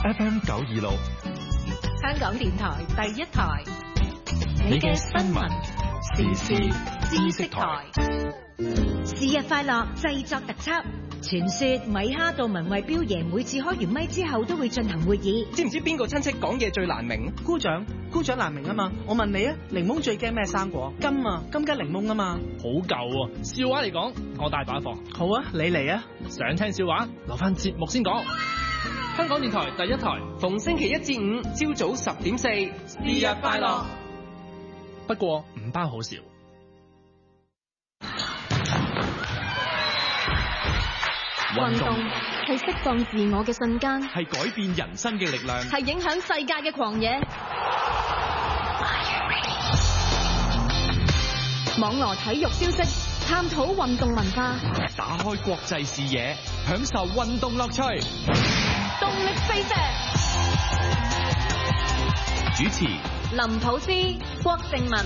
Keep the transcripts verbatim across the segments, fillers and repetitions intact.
F M 九二六， 香港電台第一台， 你嘅新聞時事知識台。 是日快樂製作特輯。傳說米哈杜文慧標爺每次開完咪之後都會進行會議。 知唔知邊個親戚講嘢最難明？ 姑丈，姑丈難明啊嘛。我問你啊，檸檬最驚咩生果？金啊，金桔檸檬啊嘛。 好舊喎，笑話嚟講，我大把貨。 好啊，你嚟啊。 想聽笑話，留翻節目先講。香港電台第一台， 逢星期一至五朝早十點四，是日快樂。 不過唔包好笑。 運動係釋放自我嘅瞬間， 係改變人生嘅力量， 係影響世界嘅狂野。網羅體育消息，探討運動文化， 打開國際視野，享受運動樂趣。 動力飛射。 主持林普斯、郭靜文。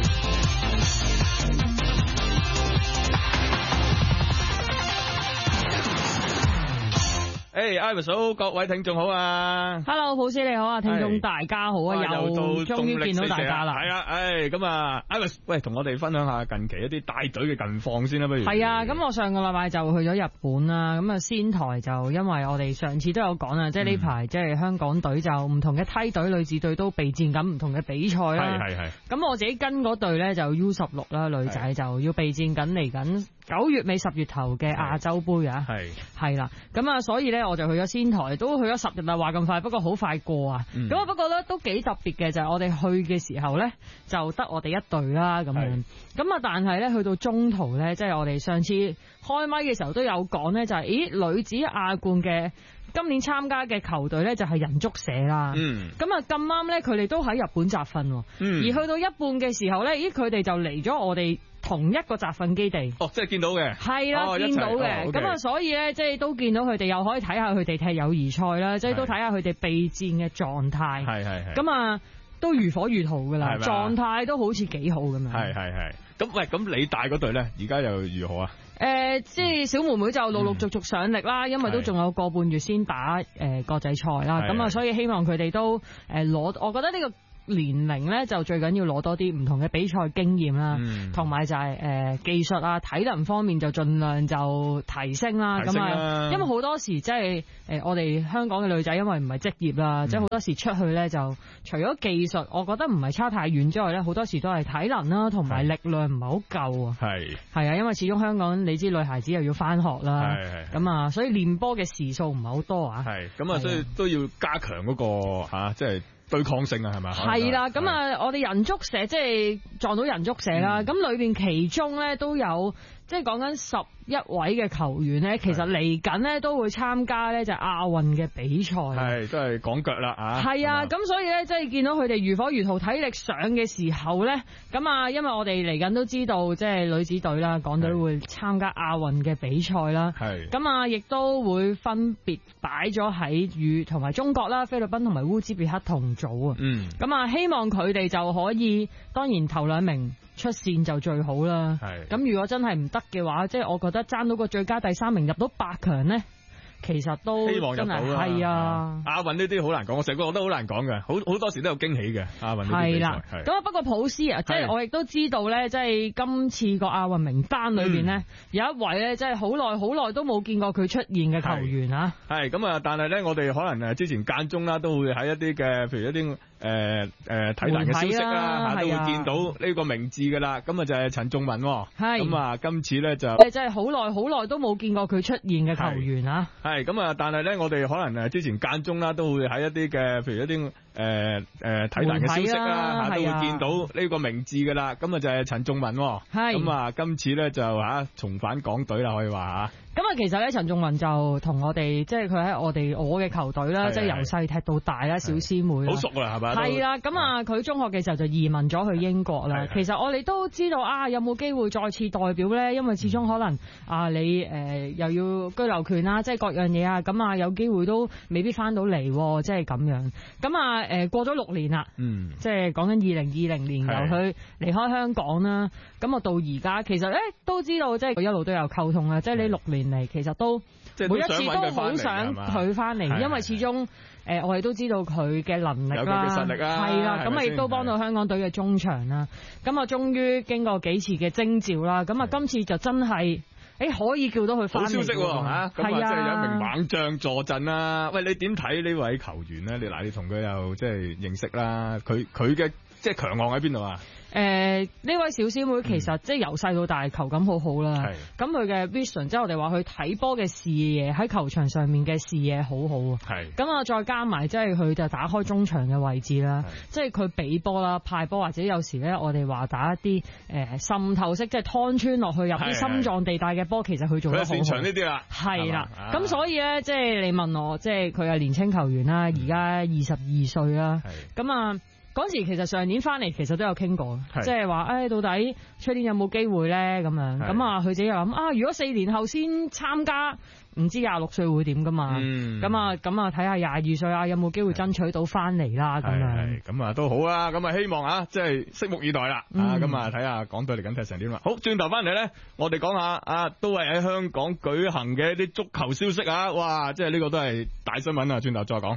誒、hey，Iris 好，各位聽眾好啊 ！Hello， 普斯你好啊，聽眾大家好啊，又到終於見到大家啦。 係啊，誒，咁啊 ，Iris，喂，同我哋分享下近期一啲帶隊嘅近況先啦，不如？ 係啊，咁我上個禮拜就去咗日本啦，咁啊仙台就因為我哋上次都有講啊，即係呢排即係香港隊就唔同嘅梯隊、女子隊都備戰緊唔同嘅比賽啦。 係係係。咁我自己跟嗰隊咧就 U 十六啦，女仔就要備戰緊嚟緊九月尾十月頭嘅亞洲杯啊。係係啦，咁啊，所以咧我就去咗仙台。都去咗十日啦，話咁快，不過好快過啊！咁啊、嗯，不過咧都幾特別嘅就係、是、我哋去嘅時候咧，就得我哋一隊啦咁樣。咁啊，但係咧去到中途咧，即係我哋上次開咪嘅時候都有講咧，就係、是、咦女子亞冠嘅今年參加嘅球隊咧就係人足社啦。嗯。咁啊咁啱咧，佢哋都喺日本集訓。嗯。而去到一半嘅時候咧，咦佢哋就嚟咗我哋同一個集訓基地。 哦，即係見到嘅。係啦、 哦，見到嘅。咁啊、哦 okay，所以咧，即係都見到佢哋，又可以睇下佢哋踢友誼賽啦，即係都睇下佢哋備戰嘅狀態。係係係。咁啊，都如火如荼噶啦，狀態都好似幾好咁樣。係係係。 咁喂，咁你帶嗰隊咧，而家又如何啊？ 誒、呃，即係小妹妹就陸陸續續上力啦、嗯，因為都仲有個半月先打誒、呃、國際賽啦，咁啊，所以希望佢哋都誒攞、呃，我覺得呢、這個。年齡咧就最緊要攞多啲唔同嘅比賽經驗啦，同、嗯、埋就係、是、誒、呃、技術啊體能方面就盡量就提升啦。咁啊，因為好多時即係誒我哋香港嘅女仔，因為唔係職業啦，即係好多時出去咧就除咗技術，我覺得唔係差太遠之外咧，好多時都係體能啦，同埋力量唔係好夠啊。係係啊，因為始終香港你知女孩子又要翻學啦，咁啊，所以練波嘅時數唔係好多啊。係咁啊，所以都要加強嗰、那個吓，即係。對抗性啊，係咪？係啦，咁啊，我哋人足社即係撞到人足社啦，咁、嗯、裏邊其中咧都有，即係講緊十一位嘅球員咧，其實嚟緊咧都會參加咧就亞運嘅比賽。係，都係講腳啦啊！係啊，咁所以咧，即係見到佢哋如火如荼，體力上嘅時候咧，咁啊，因為我哋嚟緊都知道，即係女子隊啦，港隊會參加亞運嘅比賽啦。係，咁啊，亦都會分別擺咗喺與同埋中國啦、菲律賓同埋烏茲別克同組啊。嗯，咁啊，希望佢哋就可以，當然頭兩名出線就最好啦。係，咁如果真係唔得嘅話，即係我覺得爭到個最佳第三名入到八強呢，其實都希望入到啦。係啊，亞運呢啲好難講，我成個覺得好難講嘅，好好多時都有驚喜嘅亞運呢啲比賽。係啦，咁啊不過普斯啊，即係我亦都知道咧，即係今次個亞運名單裏邊呢、嗯，有一位咧，即係好耐好耐都冇見過佢出現嘅球員啊。係咁啊，但係咧，我哋可能誒之前間中啦，都會喺一啲嘅，譬如一啲。誒、呃、誒、呃，體壇嘅消息啦，都會見到呢個名字噶啦。咁啊就係陳仲文，係咁啊，今次咧就誒，真係好耐好耐都冇見過佢出現嘅球員啊。係咁啊，但係咧，我哋可能誒之前間中啦，都會喺一啲嘅，譬如一啲誒誒體壇嘅消息啦，吓都會見到呢個名字噶啦。咁啊就係陳仲文，係咁啊，今次咧就吓重返港隊啦，可以話吓。咁啊，其實咧，陳仲文就同我哋，即係佢喺我哋我嘅球隊啦，即係由細踢到大啦，小師妹，好熟啦，係咪？係啦，咁啊，佢中學嘅時候就移民咗去英國啦。其實我哋都知道啊，有冇機會再次代表咧？因為始終可能啊，你誒、呃、又要居留權啊，即係各樣嘢啊，咁啊有機會都未必翻到嚟，即係咁樣。咁啊誒過咗六年啦，嗯，即係講緊二零二零年由佢離開香港啦。咁啊到而家，其實咧都知道，即係佢一路都有溝通啦。即係呢六年年嚟其實都每一次都好想佢翻嚟，因為始終。誒，我哋都知道佢嘅能力啦， 有佢嘅實力啊， 係啦，咁啊亦都幫到香港隊嘅中場啦。咁啊，終於經過幾次嘅徵召啦，咁啊，今次就真係誒可以叫到佢翻嚟。好消息喎，嚇！咁啊，即係有一名猛將坐鎮啦。喂，你點睇呢位球員咧？你嗱，你同佢又即係認識啦。佢佢嘅即係強項喺邊度啊？誒、呃，呢位小師妹其實即係由細到大球感好好啦，咁佢嘅 vision 即係我哋話佢睇波嘅視野喺球場上面嘅視野好好啊，咁啊再加埋即係佢就打開中場嘅位置啦，即係佢俾波啦、派波或者有時咧我哋話打一啲誒滲透式，即係劏穿落去入啲心臟地帶嘅波，其實佢做得好好。佢擅長呢啲啦，係啦，咁所以咧即係你問我，即係佢係年青球員啦，而家二十二歲啦，咁啊。嗰時其實上年翻嚟，其實都有傾過，即係話誒，到底出年有冇機會咧？咁樣咁啊，佢自己又諗啊，如果四年後先參加，唔知廿六歲會點噶嘛？咁啊咁啊，睇下廿二歲啊，有冇機會爭取到翻嚟啦？咁樣咁啊都好啦，咁啊希望啊，即係拭目以待啦。啊，咁啊睇下港隊嚟緊踢成點啦。好，轉頭翻嚟咧，我哋講下啊，都係喺香港舉行嘅一啲足球消息啊！哇，即係呢個都係大新聞啊！轉頭再講。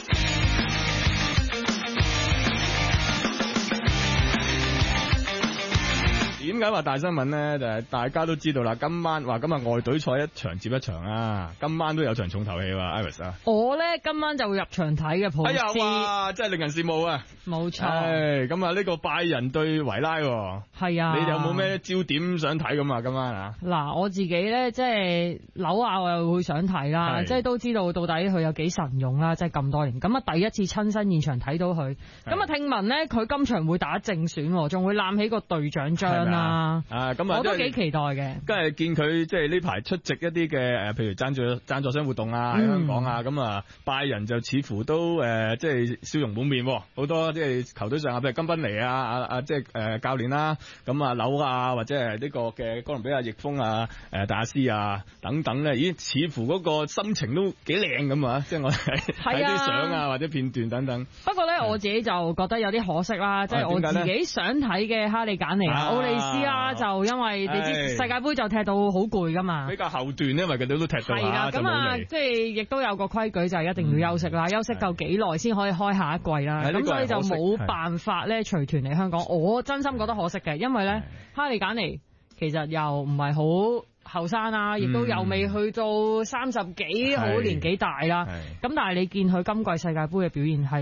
點解話大新聞咧？就係、是、大家都知道啦，今晚話今日外隊賽一場接一場啊，今晚都有場重頭戲喎 Iris 啊！ 我咧今晚就會入場睇嘅，普斯。哎呀， 哇！真係令人羨慕啊！ 冇錯。 唉，咁啊呢個拜仁對維拉喎。係啊。你哋有冇咩焦點想睇咁啊？今晚啊？嗱，我自己咧即係扭下我又會想睇啦，即係都知道到底佢有幾神勇啦，即係咁多年。咁啊第一次親身現場睇到佢，咁啊聽聞咧佢今場會打正選，仲會攬起個隊長章啦。啊，啊咁啊，我都幾期待嘅。跟住見佢即係呢排出席一啲嘅誒，譬如贊助贊助商活動啊，喺香港啊，咁、嗯、啊拜仁就似乎都誒，即係笑容滿面，好多即係球隊上啊，譬如金賓尼啊，啊啊即係誒教練啦，咁啊紐啊，或者係呢個嘅哥倫比亞翼鋒啊，誒達斯啊等等咧，咦，似乎嗰個心情都幾靚咁啊！即係我睇睇啲相啊或者片段等等。不過咧，我自己就覺得有啲可惜啦，即係、啊、我自己想睇嘅哈利簡尼啊、奧利斯啦，就因為你知世界盃就踢到好攰噶嘛，比較後段，因為佢哋都踢到係啦，咁啊，即係亦都有個規矩就係一定要休息啦，嗯、休息夠幾耐先可以開下一季啦，咁所以就冇辦法咧隨團嚟香港。我真心覺得可惜嘅，因為咧哈利簡尼其實又唔係好後生啊，亦都又未去到三十幾好年紀大啦，咁但係你見佢今季世界盃嘅表現係